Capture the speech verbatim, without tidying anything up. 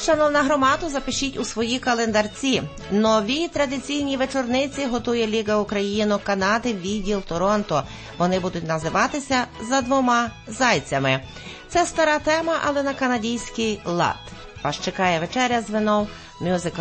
шановна громада, запишіть у свої календарці. Нові традиційні вечорниці готує Ліга Україно-Канади відділ Торонто. Вони будуть називатися «За двома зайцями». Це стара тема, але на канадійський лад. Вас чекає вечеря з вином, мюзикл